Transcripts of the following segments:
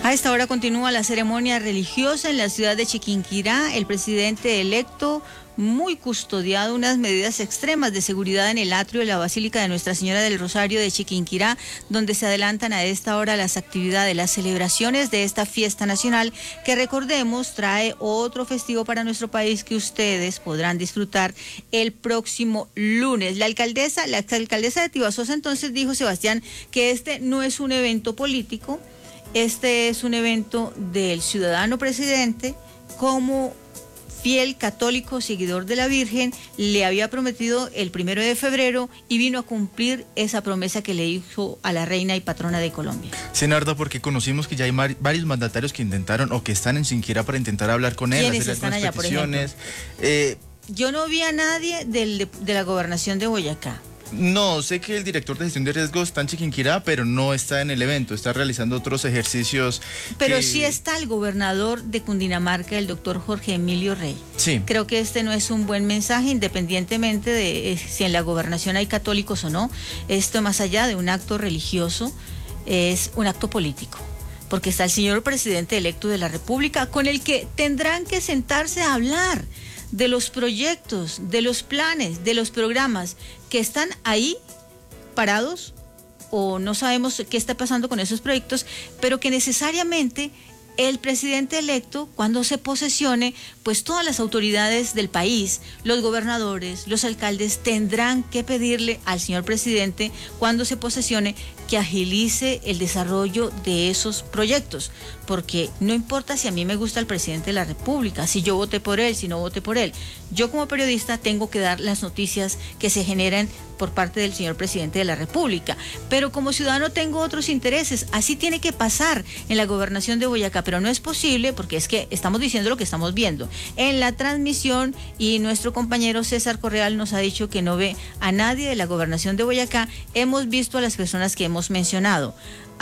A esta hora continúa la ceremonia religiosa en la ciudad de Chiquinquirá. El presidente electo, muy custodiado, unas medidas extremas de seguridad en el atrio de la Basílica de Nuestra Señora del Rosario de Chiquinquirá, donde se adelantan a esta hora las actividades, las celebraciones de esta fiesta nacional, que recordemos trae otro festivo para nuestro país que ustedes podrán disfrutar el próximo lunes. La alcaldesa de Tibasosa entonces dijo, Sebastián, que este no es un evento político, este es un evento del ciudadano presidente. Como fiel católico, seguidor de la Virgen, le había prometido el 1 de febrero y vino a cumplir esa promesa que le hizo a la reina y patrona de Colombia. Sí, Narda, porque conocimos que ya hay varios mandatarios que intentaron o que están en Chiquinquirá para intentar hablar con él, ¿Quiénes hacer están algunas allá, peticiones. por ejemplo? Yo no vi a nadie de la gobernación de Boyacá. No, sé que el director de gestión de riesgos está en Chiquinquirá, pero no está en el evento, está realizando otros ejercicios. Pero sí está el gobernador de Cundinamarca, el doctor Jorge Emilio Rey. Sí. Creo que este no es un buen mensaje, independientemente de si en la gobernación hay católicos o no. Esto, más allá de un acto religioso, es un acto político, porque está el señor presidente electo de la República, con el que tendrán que sentarse a hablar de los proyectos, de los planes, de los programas que están ahí parados, o no sabemos qué está pasando con esos proyectos, pero que necesariamente el presidente electo, cuando se posesione, pues todas las autoridades del país, los gobernadores, los alcaldes, tendrán que pedirle al señor presidente, cuando se posesione, que agilice el desarrollo de esos proyectos, porque no importa si a mí me gusta el presidente de la República, si yo voté por él, si no voté por él, yo como periodista tengo que dar las noticias que se generan por parte del señor presidente de la República, pero como ciudadano tengo otros intereses. Así tiene que pasar en la gobernación de Boyacá, pero no es posible, porque es que estamos diciendo lo que estamos viendo en la transmisión, y nuestro compañero César Correal nos ha dicho que no ve a nadie de la gobernación de Boyacá. Hemos visto a las personas que hemos mencionado: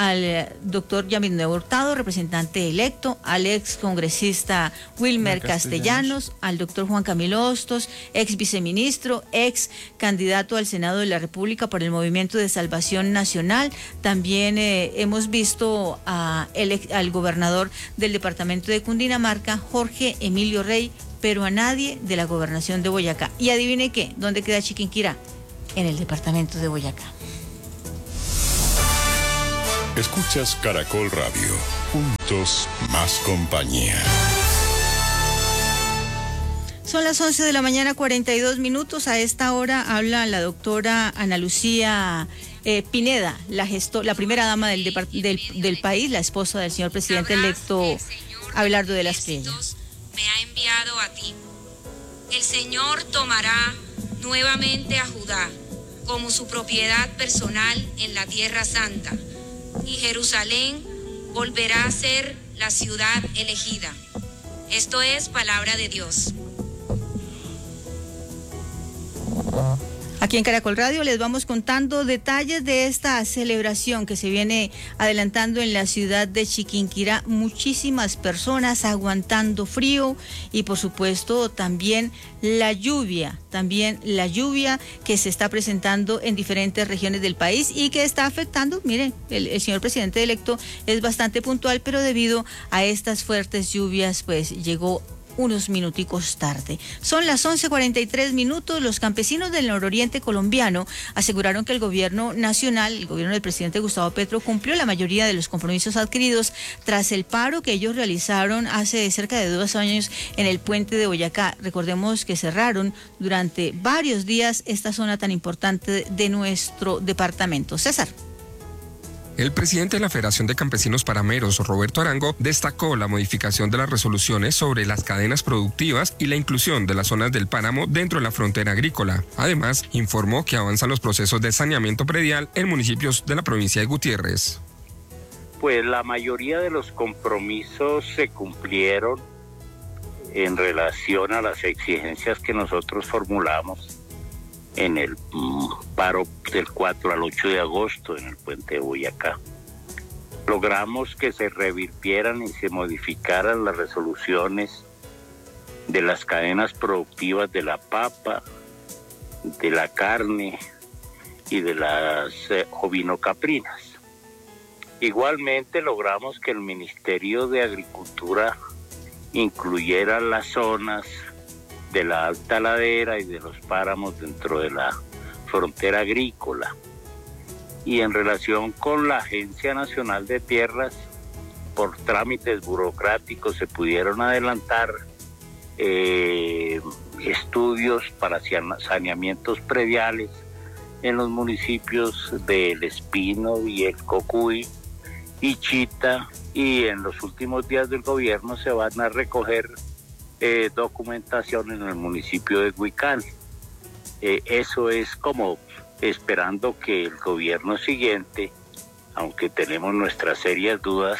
al doctor Yamil Hurtado, representante electo, al ex congresista Wilmer Castellanos, al doctor Juan Camilo Hostos, ex viceministro, ex candidato al Senado de la República por el Movimiento de Salvación Nacional. También hemos visto al gobernador del departamento de Cundinamarca, Jorge Emilio Rey, pero a nadie de la gobernación de Boyacá. Y adivine qué, ¿dónde queda Chiquinquirá? En el departamento de Boyacá. Escuchas Caracol Radio, juntos más compañía. Son las 11 de la mañana, 42 minutos. A esta hora habla la doctora Ana Lucía Pineda, la primera dama del país, la esposa del señor presidente electo Abelardo de las Priellas. Me ha enviado a ti. El Señor tomará nuevamente a Judá como su propiedad personal en la Tierra Santa, y Jerusalén volverá a ser la ciudad elegida. Esto es palabra de Dios. Aquí en Caracol Radio les vamos contando detalles de esta celebración que se viene adelantando en la ciudad de Chiquinquirá. Muchísimas personas aguantando frío y por supuesto también la lluvia que se está presentando en diferentes regiones del país y que está afectando. Miren, el señor presidente electo es bastante puntual, pero debido a estas fuertes lluvias pues llegó unos minuticos tarde. Son las 11:43 minutos. Los campesinos del nororiente colombiano aseguraron que el gobierno nacional, el gobierno del presidente Gustavo Petro, cumplió la mayoría de los compromisos adquiridos tras el paro que ellos realizaron hace cerca de 2 años en el puente de Boyacá. Recordemos que cerraron durante varios días esta zona tan importante de nuestro departamento. César. El presidente de la Federación de Campesinos Parameros, Roberto Arango, destacó la modificación de las resoluciones sobre las cadenas productivas y la inclusión de las zonas del páramo dentro de la frontera agrícola. Además, informó que avanzan los procesos de saneamiento predial en municipios de la provincia de Gutiérrez. Pues la mayoría de los compromisos se cumplieron en relación a las exigencias que nosotros formulamos en el paro del 4 al 8 de agosto en el puente de Boyacá. Logramos que se revirtieran y se modificaran las resoluciones de las cadenas productivas de la papa, de la carne y de las ovinocaprinas. Igualmente logramos que el Ministerio de Agricultura incluyera las zonas de la alta ladera y de los páramos dentro de la frontera agrícola. Y en relación con la Agencia Nacional de Tierras, por trámites burocráticos se pudieron adelantar estudios para saneamientos prediales en los municipios de El Espino y El Cocuy y Chita, y en los últimos días del gobierno se van a recoger documentación en el municipio de Huicán. Eso es como esperando que el gobierno siguiente, aunque tenemos nuestras serias dudas,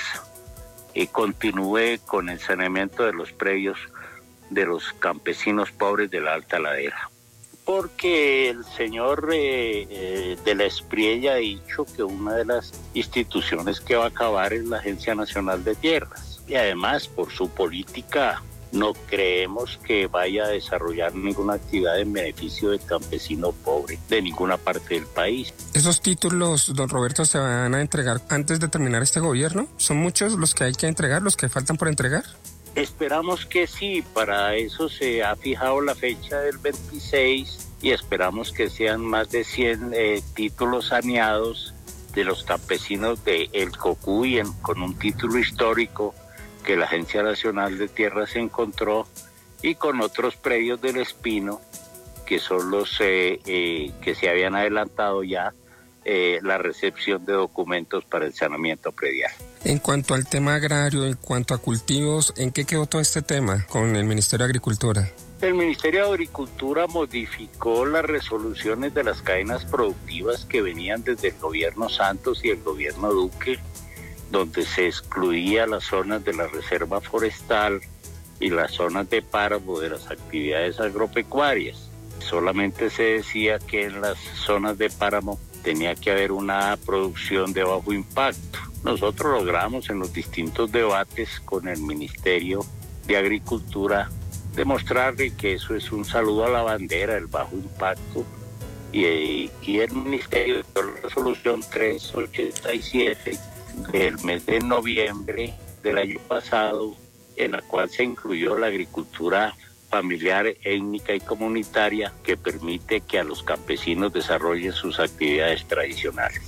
continúe con el saneamiento de los predios de los campesinos pobres de la alta ladera. Porque el señor de la Espriella ha dicho que una de las instituciones que va a acabar es la Agencia Nacional de Tierras. Y además, por su política, no creemos que vaya a desarrollar ninguna actividad en beneficio del campesino pobre de ninguna parte del país. ¿Esos títulos, don Roberto, se van a entregar antes de terminar este gobierno? ¿Son muchos los que hay que entregar, los que faltan por entregar? Esperamos que sí, para eso se ha fijado la fecha del 26 y esperamos que sean más de 100 títulos saneados de los campesinos de El Cocuy con un título histórico que la Agencia Nacional de Tierras encontró, y con otros predios del Espino, que son los que se habían adelantado ya la recepción de documentos para el saneamiento predial. En cuanto al tema agrario, en cuanto a cultivos, ¿en qué quedó todo este tema con el Ministerio de Agricultura? El Ministerio de Agricultura modificó las resoluciones de las cadenas productivas que venían desde el gobierno Santos y el gobierno Duque, donde se excluía las zonas de la reserva forestal y las zonas de páramo de las actividades agropecuarias. Solamente se decía que en las zonas de páramo tenía que haber una producción de bajo impacto. Nosotros logramos en los distintos debates con el Ministerio de Agricultura demostrarle que eso es un saludo a la bandera, el bajo impacto, y el Ministerio dio la resolución 387 del mes de noviembre del año pasado, en la cual se incluyó la agricultura familiar, étnica y comunitaria, que permite que a los campesinos desarrollen sus actividades tradicionales.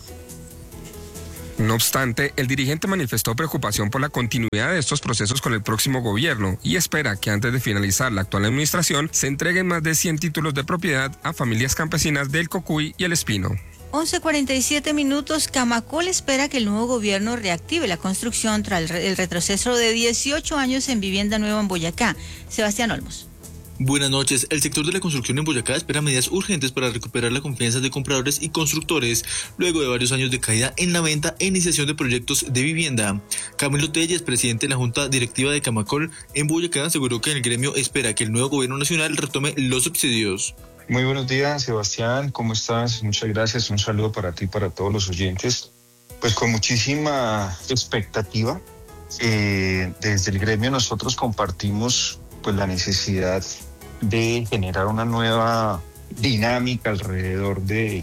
No obstante, el dirigente manifestó preocupación por la continuidad de estos procesos con el próximo gobierno y espera que antes de finalizar la actual administración se entreguen más de 100 títulos de propiedad a familias campesinas del Cocuy y El Espino. 11:47 minutos. Camacol espera que el nuevo gobierno reactive la construcción tras el retroceso de 18 años en vivienda nueva en Boyacá. Sebastián Olmos. Buenas noches. El sector de la construcción en Boyacá espera medidas urgentes para recuperar la confianza de compradores y constructores luego de varios años de caída en la venta e iniciación de proyectos de vivienda. Camilo Telles, presidente de la Junta Directiva de Camacol en Boyacá, aseguró que el gremio espera que el nuevo gobierno nacional retome los subsidios. Muy buenos días, Sebastián, ¿cómo estás? Muchas gracias, un saludo para ti y para todos los oyentes. Pues con muchísima expectativa, desde el gremio nosotros compartimos pues la necesidad de generar una nueva dinámica alrededor de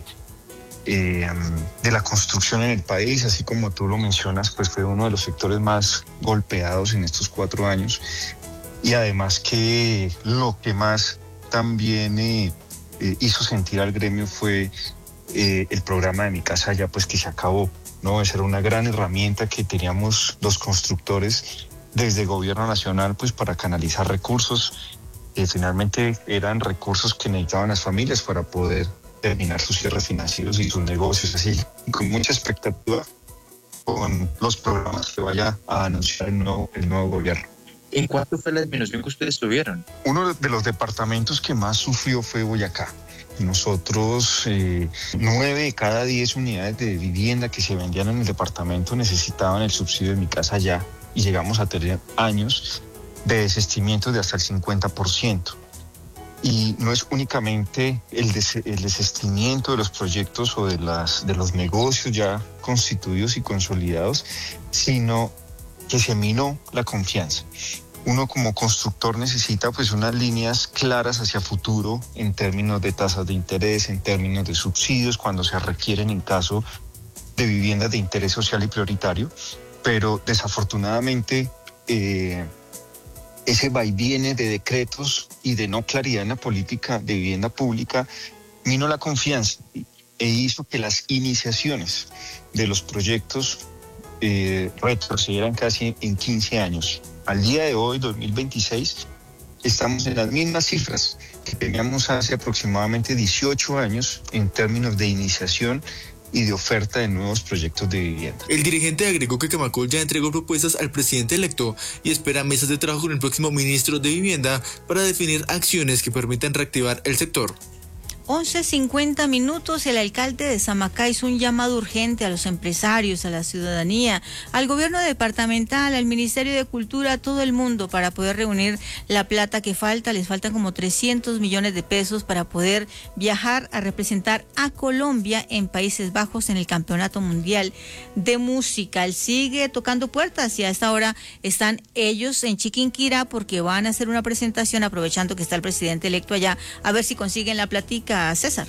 la construcción en el país. Así como tú lo mencionas, pues fue uno de los sectores más golpeados en estos 4 años, y además que lo que más también hizo sentir al gremio fue el programa de Mi Casa Ya, pues que se acabó, ¿no? Esa era una gran herramienta que teníamos los constructores desde el gobierno nacional, pues para canalizar recursos que finalmente eran recursos que necesitaban las familias para poder terminar sus cierres financieros y sus negocios. Así, con mucha expectativa con los programas que vaya a anunciar el nuevo gobierno. ¿En cuánto fue la disminución que ustedes tuvieron? Uno de los departamentos que más sufrió fue Boyacá. Nosotros, 9 de cada 10 unidades de vivienda que se vendían en el departamento necesitaban el subsidio de Mi Casa Ya, y llegamos a tener años de desistimientos de hasta el 50%. Y no es únicamente el desistimiento de los proyectos o de los negocios ya constituidos y consolidados, sino que se minó la confianza. Uno como constructor necesita pues unas líneas claras hacia futuro en términos de tasas de interés, en términos de subsidios cuando se requieren en caso de viviendas de interés social y prioritario, pero desafortunadamente ese vaiviene de decretos y de no claridad en la política de vivienda pública minó la confianza e hizo que las iniciaciones de los proyectos retrocedieran casi en 15 años. Al día de hoy, 2026, estamos en las mismas cifras que teníamos hace aproximadamente 18 años en términos de iniciación y de oferta de nuevos proyectos de vivienda. El dirigente agregó que Camacol ya entregó propuestas al presidente electo y espera mesas de trabajo con el próximo ministro de Vivienda para definir acciones que permitan reactivar el sector. 11:50, el alcalde de Samacá hizo un llamado urgente a los empresarios, a la ciudadanía, al gobierno departamental, al Ministerio de Cultura, a todo el mundo para poder reunir la plata que falta. Les faltan como 300 millones de pesos para poder viajar a representar a Colombia en Países Bajos en el Campeonato Mundial de Música. Él sigue tocando puertas y a esta hora están ellos en Chiquinquirá porque van a hacer una presentación aprovechando que está el presidente electo allá, a ver si consiguen la platica. César.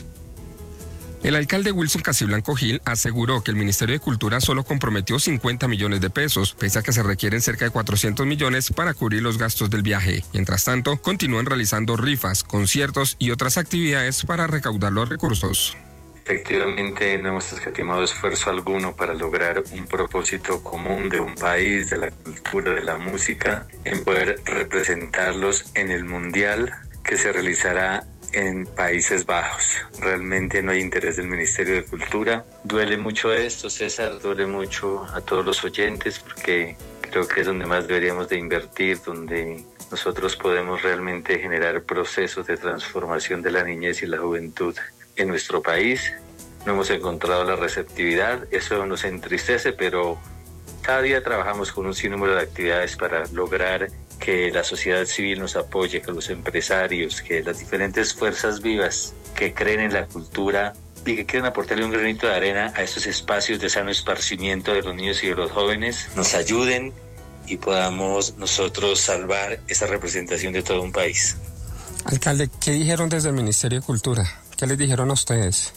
El alcalde Wilson Casiblanco Gil aseguró que el Ministerio de Cultura solo comprometió 50 millones de pesos, pese a que se requieren cerca de 400 millones para cubrir los gastos del viaje. Mientras tanto, continúan realizando rifas, conciertos y otras actividades para recaudar los recursos. Efectivamente, no hemos escatimado esfuerzo alguno para lograr un propósito común de un país, de la cultura, de la música, en poder representarlos en el Mundial que se realizará en Países Bajos. Realmente no hay interés del Ministerio de Cultura. Duele mucho esto, César, duele mucho a todos los oyentes porque creo que es donde más deberíamos de invertir, donde nosotros podemos realmente generar procesos de transformación de la niñez y la juventud en nuestro país. No hemos encontrado la receptividad, eso nos entristece, pero cada día trabajamos con un sinnúmero de actividades para lograr que la sociedad civil nos apoye, que los empresarios, que las diferentes fuerzas vivas que creen en la cultura y que quieren aportarle un granito de arena a estos espacios de sano esparcimiento de los niños y de los jóvenes, nos ayuden y podamos nosotros salvar esa representación de todo un país. Alcalde, ¿qué dijeron desde el Ministerio de Cultura? ¿Qué les dijeron a ustedes?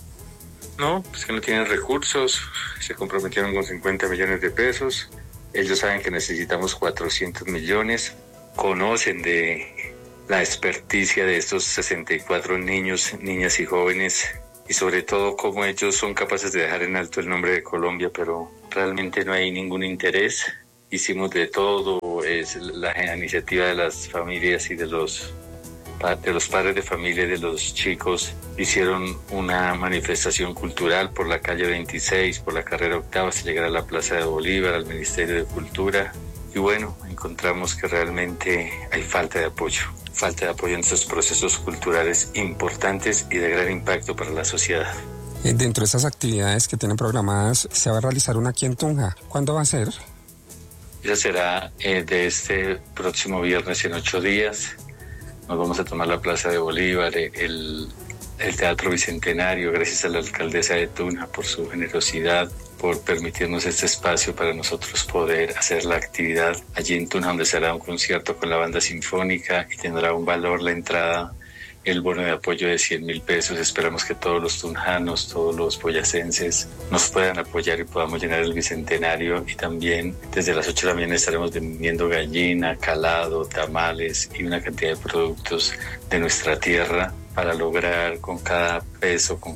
No, pues que no tienen recursos, se comprometieron con 50 millones de pesos, ellos saben que necesitamos 400 millones, conocen de la experticia de estos 64 niños, niñas y jóvenes y sobre todo cómo ellos son capaces de dejar en alto el nombre de Colombia, pero realmente no hay ningún interés. Hicimos de todo, es la iniciativa de las familias y de los padres de familia y de los chicos hicieron una manifestación cultural por la calle 26, por la carrera octava, hasta llegar a la Plaza de Bolívar, al Ministerio de Cultura. Y bueno, encontramos que realmente hay falta de apoyo en estos procesos culturales importantes y de gran impacto para la sociedad. Dentro de esas actividades que tienen programadas, se va a realizar una aquí en Tunja. ¿Cuándo va a ser? Esa será de este próximo viernes en 8 días. Nos vamos a tomar la Plaza de Bolívar, el Teatro Bicentenario, gracias a la alcaldesa de Tunja por su generosidad, por permitirnos este espacio para nosotros poder hacer la actividad allí en Tunja, donde será un concierto con la banda sinfónica y tendrá un valor la entrada, el bono de apoyo de 100.000 pesos. Esperamos que todos los tunjanos, todos los boyacenses nos puedan apoyar y podamos llenar el Bicentenario. Y también desde las 8 de la mañana estaremos vendiendo gallina, calado, tamales y una cantidad de productos de nuestra tierra para lograr con cada peso, con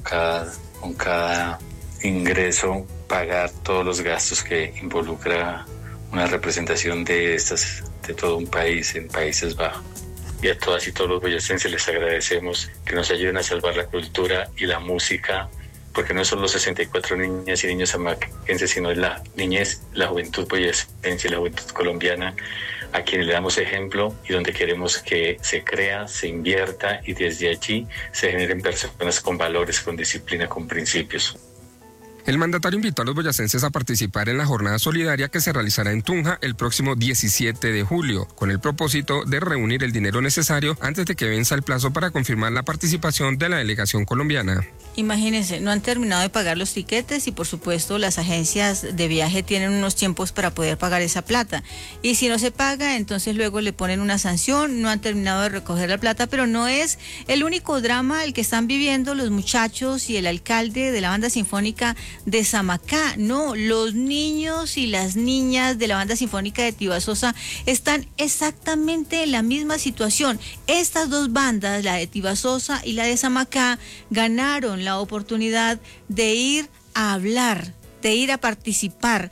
cada ingreso, pagar todos los gastos que involucra una representación de todo un país en Países Bajos. Y a todas y todos los boyacenses les agradecemos que nos ayuden a salvar la cultura y la música, porque no son los 64 niñas y niños samaquenses, sino es la niñez, la juventud boyacense y la juventud colombiana a quienes le damos ejemplo y donde queremos que se crea, se invierta y desde allí se generen personas con valores, con disciplina, con principios. El mandatario invitó a los boyacenses a participar en la jornada solidaria que se realizará en Tunja el próximo 17 de julio, con el propósito de reunir el dinero necesario antes de que venza el plazo para confirmar la participación de la delegación colombiana. Imagínense, no han terminado de pagar los tiquetes y por supuesto las agencias de viaje tienen unos tiempos para poder pagar esa plata. Y si no se paga, entonces luego le ponen una sanción, no han terminado de recoger la plata, pero no es el único drama el que están viviendo los muchachos y el alcalde de la banda sinfónica de Samacá. No, los niños y las niñas de la Banda Sinfónica de Tibasosa están exactamente en la misma situación. Estas dos bandas, la de Tibasosa y la de Samacá, ganaron la oportunidad de ir a hablar, de ir a participar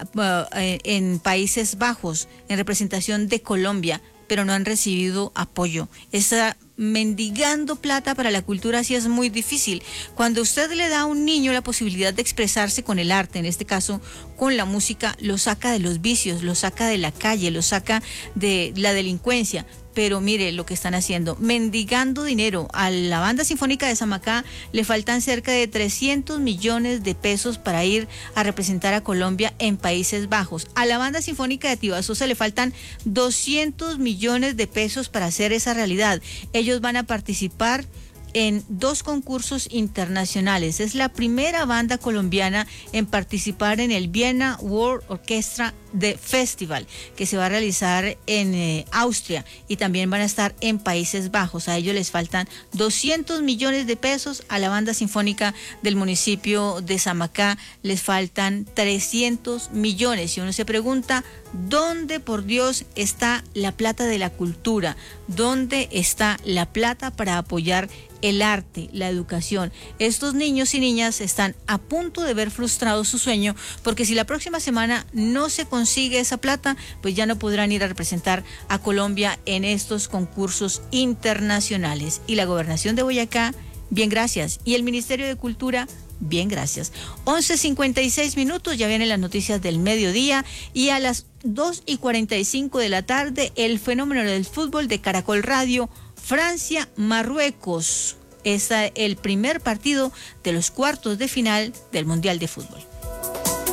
en Países Bajos, en representación de Colombia, pero no han recibido apoyo. Está mendigando plata para la cultura, así es muy difícil. Cuando usted le da a un niño la posibilidad de expresarse con el arte, en este caso con la música, lo saca de los vicios, lo saca de la calle, lo saca de la delincuencia. Pero mire lo que están haciendo, mendigando dinero. A la Banda Sinfónica de Samacá le faltan cerca de 300 millones de pesos para ir a representar a Colombia en Países Bajos. A la Banda Sinfónica de Tibasosa le faltan 200 millones de pesos para hacer esa realidad. Ellos van a participar en 2 concursos internacionales. Es la primera banda colombiana en participar en el Vienna World Orchestra Festival, que se va a realizar en Austria, y también van a estar en Países Bajos. A ellos les faltan 200 millones de pesos. A la Banda Sinfónica del municipio de Samacá les faltan 300 millones. Y uno se pregunta, ¿dónde, por Dios, está la plata de la cultura? ¿Dónde está la plata para apoyar el arte, la educación? Estos niños y niñas están a punto de ver frustrado su sueño, porque si la próxima semana no se consigue esa plata, pues ya no podrán ir a representar a Colombia en estos concursos internacionales. Y la Gobernación de Boyacá, bien, gracias. Y el Ministerio de Cultura, bien, gracias. 11:56 minutos, ya vienen las noticias del mediodía, y a las 2:45 de la tarde, el fenómeno del fútbol de Caracol Radio, Francia-Marruecos. Es el primer partido de los cuartos de final del Mundial de Fútbol.